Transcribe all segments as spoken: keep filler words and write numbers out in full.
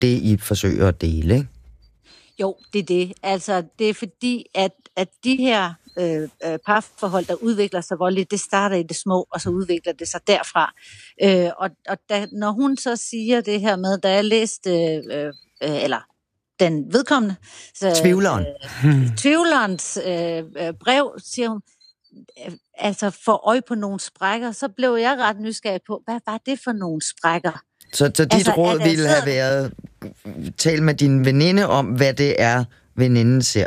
det, I forsøger at dele, ikke? Jo, det er det. Altså, det er fordi, at, at de her øh, parforhold, der udvikler sig voldeligt, det starter i det små, og så udvikler det sig derfra. Øh, og og da, når hun så siger det her med, da jeg læste, øh, øh, eller den vedkommende... Så, Tvivleren. Øh, tvivlerens øh, brev, siger hun, øh, altså for øje på nogle sprækker, så blev jeg ret nysgerrig på, hvad var det for nogle sprækker? Så, så dit altså, råd ville have været, tal med din veninde om, hvad det er, veninden ser.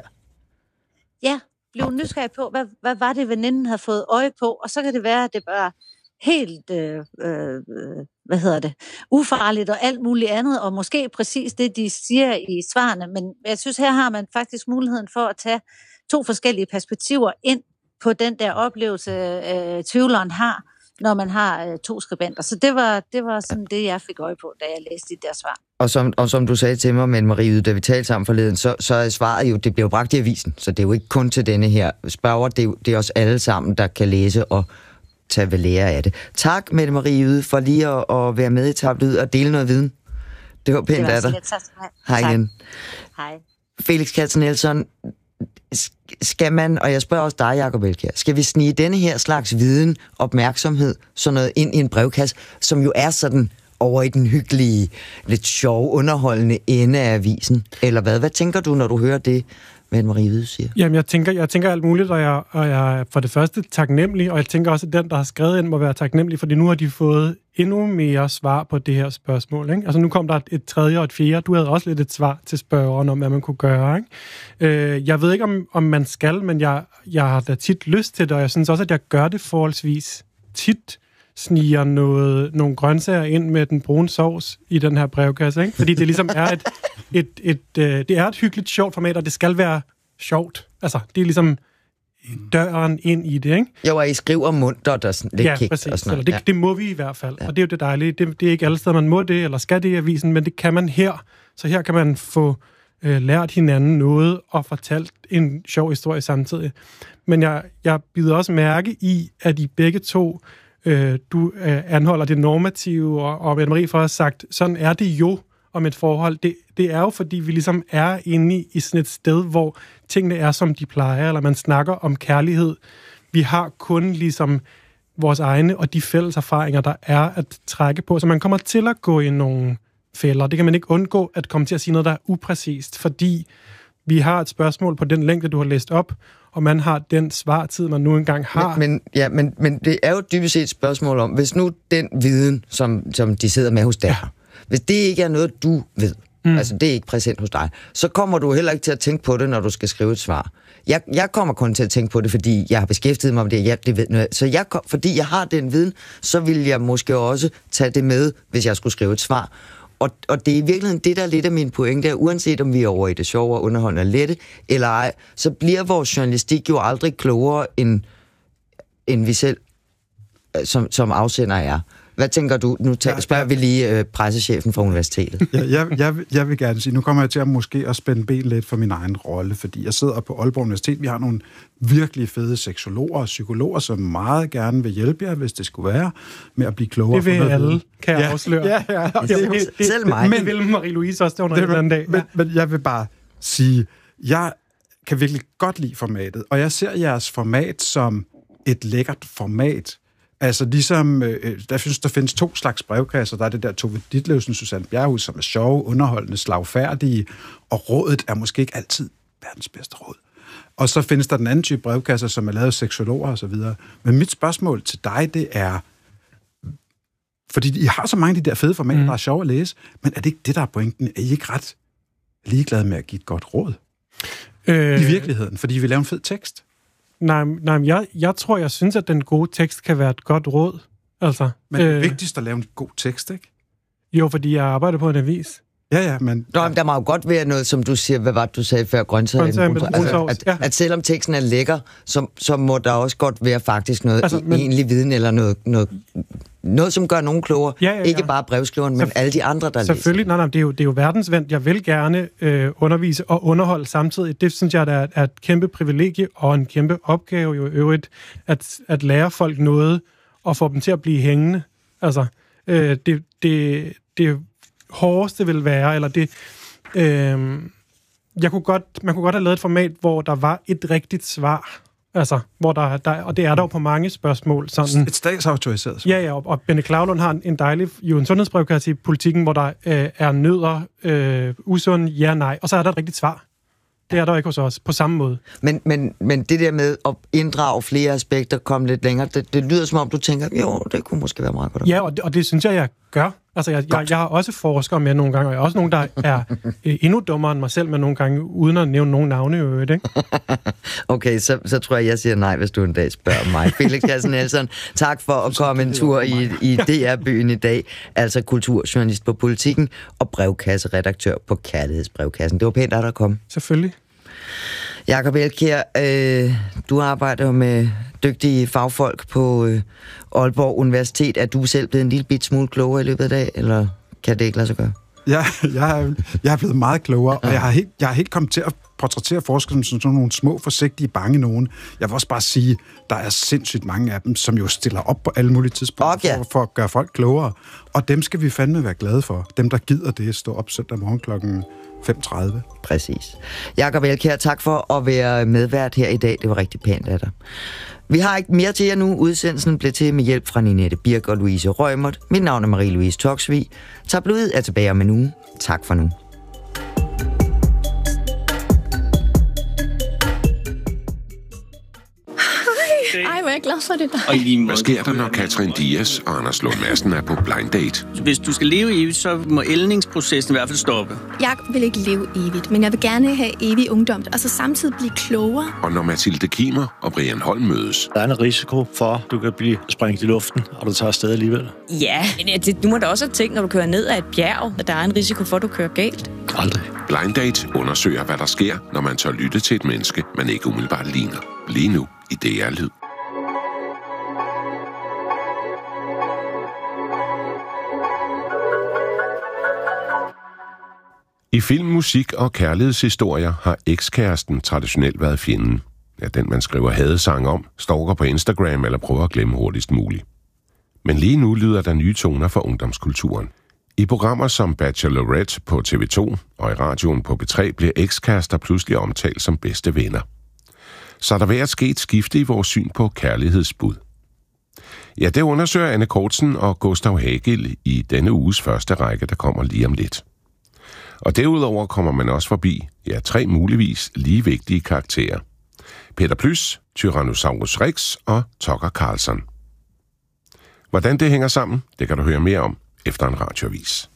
Ja, blev okay. nysgerrig på, hvad, hvad var det, veninden havde fået øje på, og så kan det være, at det var helt, øh, øh, hvad hedder det, ufarligt og alt muligt andet, og måske præcis det, de siger i svarene, men jeg synes, her har man faktisk muligheden for at tage to forskellige perspektiver ind på den der oplevelse, øh, tvivleren har, når man har øh, to skribenter. Så det var, det var sådan det, jeg fik øje på, da jeg læste de der svar. Og som, og som du sagde til mig, men Marie, da vi talte sammen forleden, så, så er svaret jo, det bliver jo bragt i avisen, så det er jo ikke kun til denne her spørger, det er, det er os alle sammen, der kan læse og tage ved lære af det. Tak, Mette Marie Yde, for lige at, at være med i Tablyd og dele noget viden. Det var pænt af dig. Hej igen. Hej. Felix Katzenelson, skal man, og jeg spørger også dig, Jacob Elkjær, skal vi snige denne her slags viden, opmærksomhed, sådan noget ind i en brevkasse, som jo er sådan over i den hyggelige, lidt sjove, underholdende ende af avisen? Eller hvad? Hvad tænker du, når du hører det, Mette Marie Yde siger? Jamen, jeg tænker, jeg tænker alt muligt, og jeg, og jeg er for det første taknemmelig, og jeg tænker også, at den, der har skrevet ind, må være taknemmelig, fordi nu har de fået endnu mere svar på det her spørgsmål, ikke? Altså, nu kom der et, et tredje og et fjerde. Du havde også lidt et svar til spørgeren om, hvad man kunne gøre, ikke? Øh, jeg ved ikke, om, om man skal, men jeg, jeg har da tit lyst til det, og jeg synes også, at jeg gør det forholdsvis tit, sniger noget, nogle grøntsager ind med den brune sovs i den her brevkasse, ikke? Fordi det ligesom er et, et, et, et, det er et hyggeligt, sjovt format, og det skal være sjovt. Altså, det er ligesom døren ind i det, ikke? Jo, og I skriver muntert og sådan lidt ja, kægt præcis. og sådan noget. Det, ja. det må vi i hvert fald, ja. Og det er jo det dejlige. Det, det er ikke alle steder, man må det, eller skal det i avisen, men det kan man her. Så her kan man få øh, lært hinanden noget og fortalt en sjov historie samtidig. Men jeg, jeg bider også mærke i, at I begge to Øh, du øh, anholder det normative, og, og Mette Marie får også sagt, sådan er det jo om et forhold. Det, det er jo, fordi vi ligesom er inde i, i sådan et sted, hvor tingene er, som de plejer, eller man snakker om kærlighed. Vi har kun ligesom vores egne og de fælles erfaringer, der er at trække på, så man kommer til at gå i nogle fælder. Det kan man ikke undgå at komme til at sige noget, der er upræcist, fordi vi har et spørgsmål på den længde, du har læst op, og man har den svartid, man nu engang har. Men, men, ja, men, men det er jo dybest set et spørgsmål om, hvis nu den viden, som, som de sidder med hos dig, ja. Hvis det ikke er noget, du ved, mm. altså det er ikke præsent hos dig, så kommer du heller ikke til at tænke på det, når du skal skrive et svar. Jeg, jeg kommer kun til at tænke på det, fordi jeg har beskæftiget mig med det, ja, det ved noget. Så jeg, fordi jeg har den viden, så vil jeg måske også tage det med, hvis jeg skulle skrive et svar. Og, og det er i virkeligheden det, der er lidt af min pointe, der uanset om vi er over i det sjove og underholdende lette, eller ej, så bliver vores journalistik jo aldrig klogere, end, end vi selv som, som afsender er. Hvad tænker du? Nu tager, spørger vi lige øh, pressechefen fra universitetet. Ja, jeg, jeg, jeg vil gerne sige, nu kommer jeg til at måske at spænde ben lidt for min egen rolle, fordi jeg sidder på Aalborg Universitet. Vi har nogle virkelig fede seksologer og psykologer, som meget gerne vil hjælpe jer, hvis det skulle være, med at blive klogere. Det vil alle, kan jeg ja, afsløre. Ja, ja. Det, det, det, det, selv mig. Men, det vil Marie-Louise også, det under en eller anden dag. Men, men jeg vil bare sige, jeg kan virkelig godt lide formatet, og jeg ser jeres format som et lækkert format. Altså ligesom, øh, der synes der findes to slags brevkasser. Der er det der Tove Ditlevsen, Susanne Bjerghus, som er sjove, underholdende, slagfærdige, og rådet er måske ikke altid verdens bedste råd. Og så findes der den anden type brevkasser, som er lavet af seksologer og så videre. Men mit spørgsmål til dig, det er, fordi I har så mange af de der fede formater, mm. der er sjove at læse, men er det ikke det, der er pointen? Er I ikke ret ligeglade med at give et godt råd? Øh... I virkeligheden, fordi I vil lave en fed tekst. Nej, nej jeg, jeg tror, jeg synes, at den gode tekst kan være et godt råd. Altså, men det er øh, vigtigst at lave en god tekst, ikke? Jo, fordi jeg arbejder på en avis. Ja, ja, men... Nå, men der må jo godt være noget, som du siger, hvad var det, du sagde før, grøntsager. Altså, at, ja. at selvom teksten er lækker, så, så må der også godt være faktisk noget altså, men, egentlig viden, eller noget, noget, noget, som gør nogen klogere. Ja, ja, ja. Ikke bare brevskriveren, men Selvfø- alle de andre, der læser. Selvfølgelig, nej, nej, det er jo, det er jo verdensvendt. Jeg vil gerne øh, undervise og underholde samtidig. Det synes jeg, der er, er et kæmpe privilegie og en kæmpe opgave jo i øvrigt, at, at lære folk noget og få dem til at blive hængende. Altså, øh, det, det, det hårdeste vil være, eller det... Øh, jeg kunne godt, man kunne godt have lavet et format, hvor der var et rigtigt svar. Altså, hvor der, der, og det er der jo på mange spørgsmål. Sådan, et statsautoriseret svar. Ja, ja, og, og Benne Cloudlund har en, en dejlig, jo en sundhedsbrevkasse i politikken, hvor der øh, er nødder, øh, usund, ja, nej, og så er der et rigtigt svar. Det er der ikke hos os, på samme måde. Men, men, men det der med at inddrage flere aspekter, komme lidt længere, det, det lyder som om, du tænker, jo, det kunne måske være meget godt. Ja, og det, og det synes jeg, jeg gør. Altså, jeg, jeg, jeg har også forskere med nogle gange, og jeg har også nogen, der er øh, endnu dummere end mig selv, med nogle gange, uden at nævne nogen navne i øvrigt, ikke? Okay, så, så tror jeg, jeg siger nej, hvis du en dag spørger mig. Felix Kassen Nielsen, tak for at komme en tur i, i D R-byen i dag. Altså kulturjournalist på Politikken og brevkasseredaktør på Kærlighedsbrevkassen. Det var pænt, at der kom. Selvfølgelig. Jakob Elkjær, øh, du arbejder jo med dygtige fagfolk på øh, Aalborg Universitet. Er du selv blevet en lille bit smule klogere i løbet af dag, eller kan det ikke lade sig gøre? Ja, jeg, er, jeg er blevet meget klogere, og jeg har helt, jeg har helt kommet til at portrættere forskere som sådan nogle små, forsigtige, bange nogen. Jeg vil også bare sige, der er sindssygt mange af dem, som jo stiller op på alle mulige tidspunkter okay. for, for at gøre folk klogere. Og dem skal vi fandme være glade for. Dem, der gider det, stå op søndag morgen klokken fem tredive. Præcis. Jakob Elkjær, tak for at være medvært her i dag. Det var rigtig pænt af dig. Vi har ikke mere til jer nu. Udsendelsen blev til med hjælp fra Ninette Birk og Louise Rømert. Mit navn er Marie-Louise Toksvig. Tabloid er tilbage om en uge. Tak for nu. Ej, hvor er jeg glad for det der. Og lige hvad sker der, når Katrin Dias og Anders Lund Madsen er på blind date? Hvis du skal leve evigt, så må ældningsprocessen i hvert fald stoppe. Jeg vil ikke leve evigt, men jeg vil gerne have evig ungdom, og så samtidig blive klogere. Og når Mathilde Kimer og Brian Holm mødes? Der er en risiko for, at du kan blive sprængt i luften, og du tager afsted alligevel. Ja, det, du må da også have tænkt, når du kører ned ad et bjerg, at der er en risiko for, at du kører galt. Aldrig. Blind Date undersøger, hvad der sker, når man tør lytte til et menneske, man ikke umiddelbart ligner. Lige nu i D R Lyd. I film, musik og kærlighedshistorier har ekskæresten traditionelt været fjenden. Ja, den man skriver hadesang om, stalker på Instagram eller prøver at glemme hurtigst muligt. Men lige nu lyder der nye toner for ungdomskulturen. I programmer som Bachelorette på T V to og i radioen på P tre bliver ekskærester pludselig omtalt som bedste venner. Så er der ved at ske et skifte i vores syn på kærlighedsbud. Ja, det undersøger Anne Kortsen og Gustav Hagel i denne uges første række, der kommer lige om lidt. Og derudover kommer man også forbi, ja, tre muligvis lige vigtige karakterer. Peter Plys, Tyrannosaurus Rex og Tucker Carlson. Hvordan det hænger sammen, det kan du høre mere om efter en radioavis.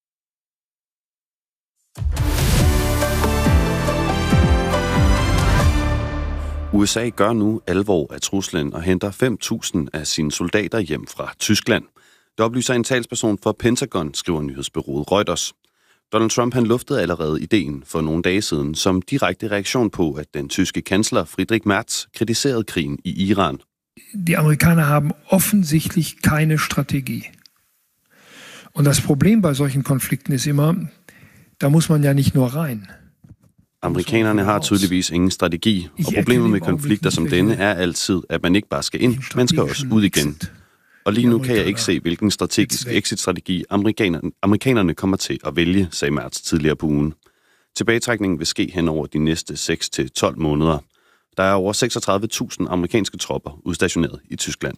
U S A gør nu alvor af truslen og henter fem tusind af sine soldater hjem fra Tyskland. Det oplyser en talsperson for Pentagon, skriver nyhedsbureauet Reuters. Donald Trump han luftede allerede ideen for nogle dage siden som direkte reaktion på, at den tyske kansler Friedrich Merz kritiserede krigen i Iran. Die Amerikaner haben offensichtlich keine Strategie. Und das Problem bei solchen Konflikten ist immer, da muss man ja nicht nur rein. Amerikanerne har tydeligvis ingen strategi, og problemet med konflikter som denne er altid, at man ikke bare skal ind, man skal også ud igen. Og lige nu kan jeg ikke se, hvilken strategisk exit-strategi amerikanerne, amerikanerne kommer til at vælge, sagde Merz tidligere på ugen. Tilbagetrækningen vil ske hen over de næste seks til tolv måneder. Der er over seksogtredive tusind amerikanske tropper udstationeret i Tyskland.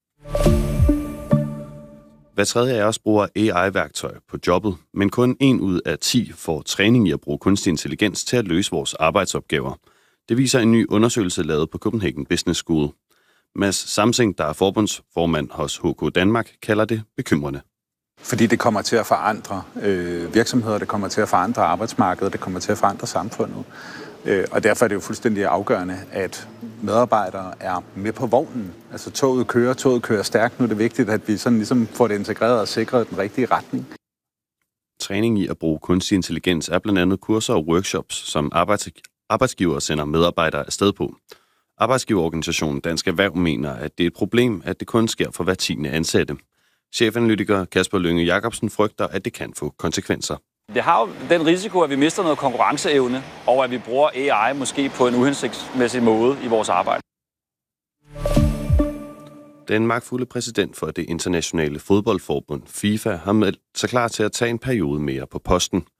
Hver tredje af os bruger A I-værktøj på jobbet, men kun en ud af ti får træning i at bruge kunstig intelligens til at løse vores arbejdsopgaver. Det viser en ny undersøgelse lavet på Copenhagen Business School. Mads Samsing, der er forbundsformand hos H K Danmark, kalder det bekymrende. Fordi det kommer til at forandre øh, virksomheder, det kommer til at forandre arbejdsmarkedet, det kommer til at forandre samfundet. Øh, og derfor er det jo fuldstændig afgørende, at medarbejdere er med på vognen. Altså toget kører, toget kører stærkt. Nu er det vigtigt, at vi sådan ligesom får det integreret og sikret den rigtige retning. Træning i at bruge kunstig intelligens er blandt andet kurser og workshops, som arbejds- arbejdsgivere sender medarbejdere afsted på. Arbejdsgiverorganisationen Dansk Erhverv mener, at det er et problem, at det kun sker for hver tiende ansatte. Chefanalytiker Kasper Lynge Jacobsen frygter, at det kan få konsekvenser. Det har jo den risiko, at vi mister noget konkurrenceevne, og at vi bruger A I måske på en uhensigtsmæssig måde i vores arbejde. Den magtfulde præsident for det internationale fodboldforbund, FIFA, har meldt sig klar til at tage en periode mere på posten.